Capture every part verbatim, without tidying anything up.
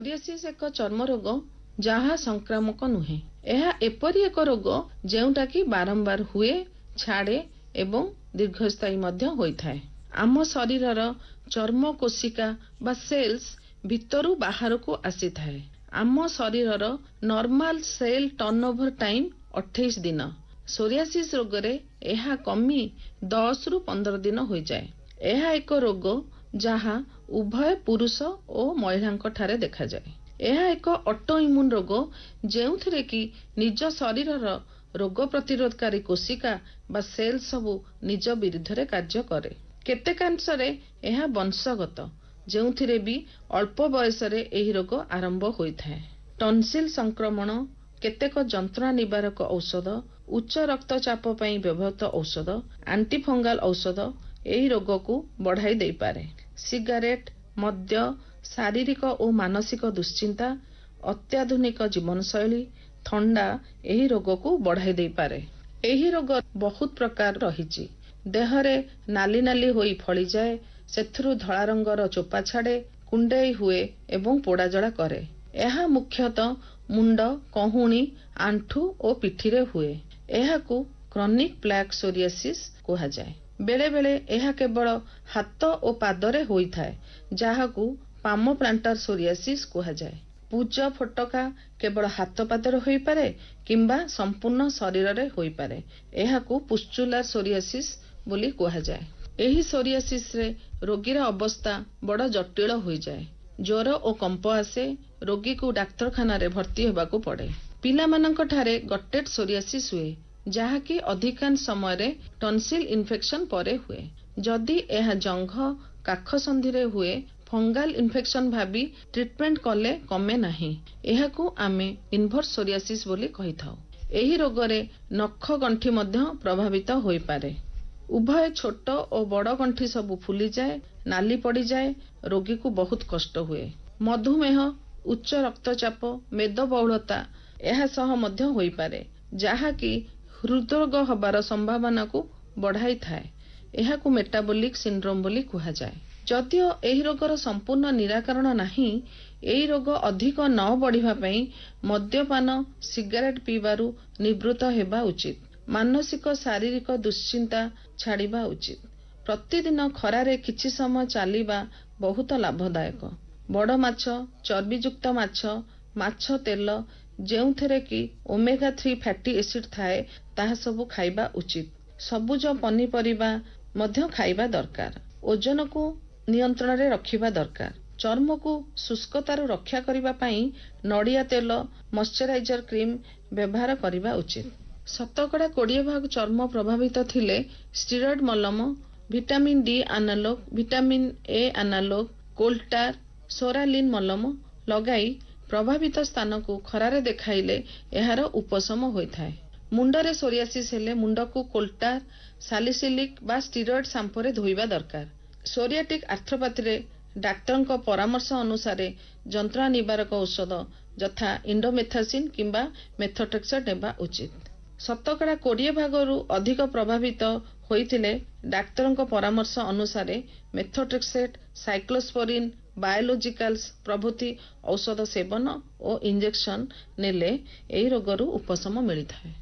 Psoriasis एक चर्म रोग जहाँ संक्रामक नुहे। यह एपरी एक रोग जेउटा कि बारंबार हुए छाड़े एवं दीर्घस्थायी मध्य होइथाए। आम शरीरर चर्म कोशिका बा सेल्स भितरु बाहर को आसी थाए। आम शरीरर नॉर्मल सेल टर्नओवर टाइम अट्ठाईस दिन। सोरियासिस रोग रे यह कमी दस रु पंद्रह दिन हो जाए। यह एक रोग जहाँ उभय पुरुष और महिला ठारे देखा जाए। यह एक ऑटो इम्यून रोग जेउथिरे कि निज शरीरर रोग प्रतिरोधकारी कोशिका बा सेल सबू निज विरुद्ध रे कार्य करे। केतेकांशरे यह वंशगत जेउथिरे भी अल्प बयस रे एही रोग आरंभ होइथाए। टन्सिल संक्रमण केतेक जंत्रणा निवारक औषध उच्च रक्तचाप पई व्यवहृत औषध एंटीफंगाल औषध एही रोग को बढ़ाई दे पारे। सिगारेट मद्य शारीरिक और मानसिक दुश्चिंता अत्याधुनिक जीवनशैली थंडा एही रोग को बढ़ाई दे पारे। एही रोग बहुत प्रकार रहिछि। देहरे नाली नाली होई फली जाए, सेथुरु धळा रंगर चोपा छाड़े, कुंडेई हुए एवं पोड़ाजड़ा करे। यह मुख्यतः मुंड कहुणी आंठू और पिठीरे हुए। एहाकू क्रॉनिक प्लैक सोरियासिस कहा जाए। बेले बेले यह केवल हाथ और पादरे होइथाए जाहाकू पाम प्लांटर सोरियासिस कहा जाए। पूज फोटका केवल हाथ पादरे होई पारे किंबा संपूर्ण शरीर रे होई पारे। एहाकू पुस्चुलार सोरियासिस बोली कहा जाए। एही सोरियासिस रे रोगीर अवस्था बड़ जटिल होई जाए। ज्वर और कंप आसे। रोगी को डाक्तरखाना रे भर्ती होबाकू पड़े। पिला मानक ठारे गटेड सोरियासिस हुए जहाँकि अधिकांश समय रे टन्सिल इन्फेक्शन परे हुए। जदि यह जंघ काख संधि रे हुए फंगाल इन्फेक्शन भाबी ट्रीटमेंट कले कमे नाही। एहाकू आमे इन्वर्स सोरियासिस बोली कहि थाउ। एही रोग रे नख गंठी मध्य प्रभावित होई पारे। उभय छोट और बड़ गंठी सब फुली जाए, नाली पड़ी जाए। रोगी को बहुत कष्ट हुए। मधुमेह उच्च रक्तचाप मेदबहुलता यह सह मध्य होई पारे जहाँकि हृदरोग हबार संभावना को बढ़ाई थाए। एहाकू मेटाबोलिक सिंड्रोम बोली कहा जाए। जदियो एही रोगर संपूर्ण निराकरण नाही, एही रोग अधिक न बढ़िबा पई मद्यपान सिगारेट पीबारु निवृत्त हेबा उचित। मानसिक शारीरिक दुश्चिंता छाड़िबा उचित। प्रतिदिन खरारे किछि समय चलिबा बहुत लाभदायक। बड़ माछ चर्बीयुक्त माछ माछ तेल जेउथरे कि ओमेगा थ्री फैटी एसिड थाए ताहा सबु खाइबा उचित। सबुज पनीपरिबा मध्य खाइबा दरकार। ओजन को नियंत्रण रे रखिबा दरकार। चर्म को शुष्कतारु रक्षा करिबा पई नड़िया तेल मॉइस्चराइजर क्रीम व्यवहार करिबा उचित। शतकड़ा बीस भाग चर्म प्रभावित थिले स्टेरॉइड मलम vitamin D analogue vitamin A analogue कोल्टार सोरालिन मलम लगाई प्रभावित स्थान को खरारे देखाइले एहार उपशम होइथाए। मुंडरे सोरियासिस हेले मुंड को कोल्टार सालिसिलिक बा स्टेरॉइड शैम्पूरे धोइबा दरकार। सोरियाटिक आर्थ्रोपैथी रे डाक्टर को परामर्श अनुसार जंत्रणा निवारक औषध यथा इंडोमेथासिन किंबा मेथोट्रेक्सेट नेबा उचित। शतकड़ा बीस भागरु अधिक प्रभावित होइथिले डाक्तर को परामर्श अनुसार मेथोट्रेक्सेट साइक्लोस्पोरिन बायोलॉजिकल्स प्रभृति औषध सेवन और इंजेक्शन नेले एही रोगरु उपशम मिलिथाए।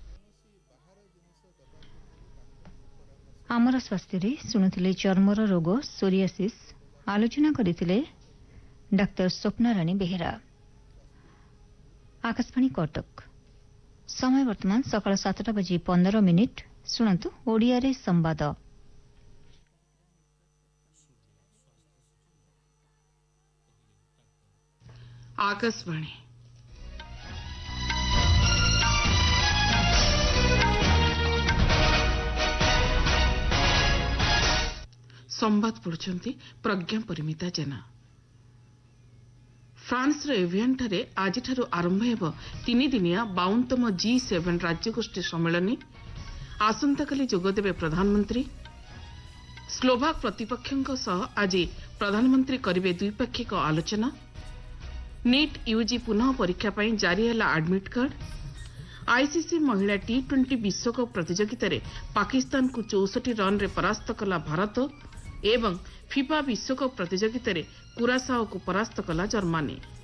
आमर स्वास्थ्य रे सुनुथिले चर्मर रोग सोरियासिस आलोचना करिथिले डाक्टर स्वप्ना रानी बेहेरा। आकाशवाणी कटक समय वर्तमान सकाळ सातटा बजी पंदर मिनिट। सुनंतु ओडिया रे संवाद। आकाशवाणी संवाद पढ़ुछंती प्रज्ञा परिमिता जेना। फ्रांस रो एवियन ठारे आज ठारू आरंभ हेब तीन दिनिया बावनतम जी सेवेन राज्यगोष्ठी सम्मेलन। आसंताकाली जोगदेवे प्रधानमंत्री। स्लोभाक प्रतिपक्षों सह आज प्रधानमंत्री करिवे द्विपाक्षिक आलोचना। नीट यूजी पुनः परीक्षा पर जारी है एडमिट कार्ड। आईसीसी महिला टी ट्वेंटी विश्वकप प्रतियोगिता रे पाकिस्तान को चौसठ रन रे परास्त कला भारत एवं फिफा विश्वकप प्रतियोगिता रे कुरासाओ को परास्त कला जर्मनी।